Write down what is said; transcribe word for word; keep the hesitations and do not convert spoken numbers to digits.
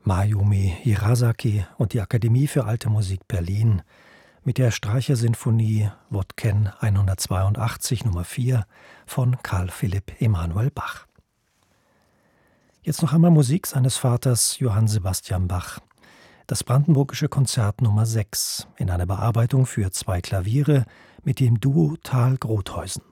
Mayumi Hirasaki und die Akademie für Alte Musik Berlin mit der Streichersinfonie Wodken hundertzweiundachtzig Nummer vier von Carl Philipp Emanuel Bach. Jetzt noch einmal Musik seines Vaters Johann Sebastian Bach. Das Brandenburgische Konzert Nummer sechs in einer Bearbeitung für zwei Klaviere mit dem Duo Thalgrothhausen.